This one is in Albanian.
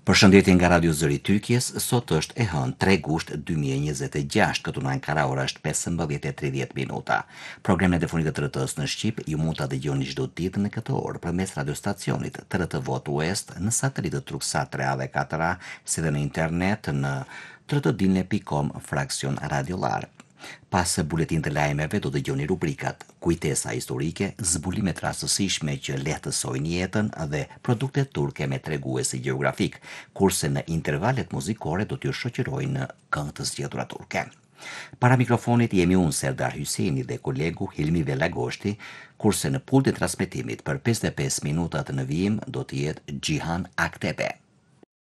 Përshëndetje nga Radio Zëri i Tyrkjes, sot është e hënë 3 gusht 2026, këtu në Ankara ora është 15:30 minuta. Programin e telefonit të TRT-s në Shqip ju mund ta dëgjoni çdo ditë në këtë orë përmes radiostacionit TRT Vot West në satelitë Truksat 3A dhe 4A, si dhe në internet në trtdinle.com fraksion radiolar. Pas buletin të lajmeve do dëgjoni rubrikat Kujtesa historike, zbulimet rastësishme që lehtësojnë jetën dhe produktet turke me treguesi gjeografik, kurse në intervalet muzikore do t'ju shoqërojnë në këngë të zgjedhura turke. Para mikrofonit jemi unë Serdar Hyseni dhe kolegu Hilmi Velagoshti, kurse në pultin e transmetimit për 55 minutat në vijim do të jetë Gjihan Aktepe.